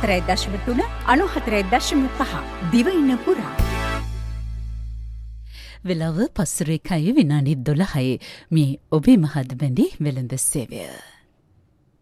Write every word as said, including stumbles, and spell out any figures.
හතරයි දශම තුන අනූහතරයි දශම පහ දිවයින පුරා. වෙලාව පස්වර එකයි විනාඩි දොළහයි. මේ ඔබේ මහත් බැඳි වෙළඳ සේවය.